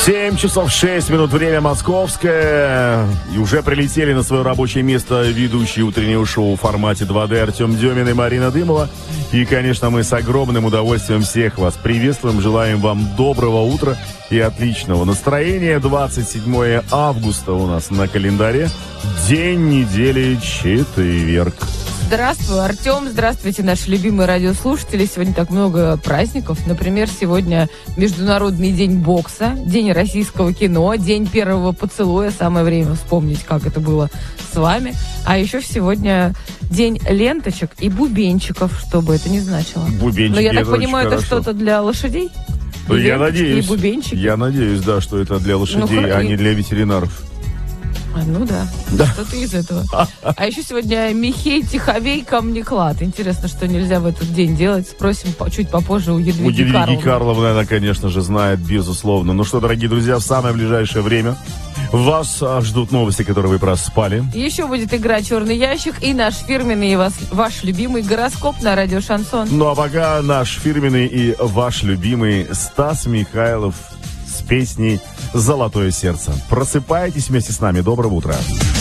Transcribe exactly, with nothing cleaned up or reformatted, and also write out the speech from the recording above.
семь часов шесть минут, время московское. И уже прилетели на свое рабочее место ведущие утреннего шоу в формате два дэ Артем Демин и Марина Дымова. И, конечно, мы с огромным удовольствием всех вас приветствуем. Желаем вам доброго утра и отличного настроения. двадцать седьмое августа у нас на календаре. День недели, четверг. Здравствуй, Артем. Здравствуйте, наши любимые радиослушатели. Сегодня так много праздников. Например, сегодня Международный день бокса, День российского кино, День первого поцелуя. Самое время вспомнить, как это было с вами. А еще сегодня День ленточек и бубенчиков, что бы это ни значило. Бубенчики. Но я так понимаю, это хорошо. что-то для лошадей? Ну, я надеюсь. И бубенчики. Я надеюсь, да, что это для лошадей, ну, а не для ветеринаров. А, ну да, да. Что-то из этого. А еще сегодня Михей Тиховей камнеклад. Интересно, что нельзя в этот день делать. Спросим чуть попозже у Едвиги, у Едвиги Карловны. Карловны, она, конечно же, знает, безусловно. Ну что, дорогие друзья, в самое ближайшее время вас ждут новости, которые вы проспали. Еще будет игра «Черный ящик» и наш фирменный и вас, ваш любимый гороскоп на радио «Шансон». Ну а пока наш фирменный и ваш любимый Стас Михайлов с песней «Золотое сердце». Просыпайтесь вместе с нами. Доброго утра.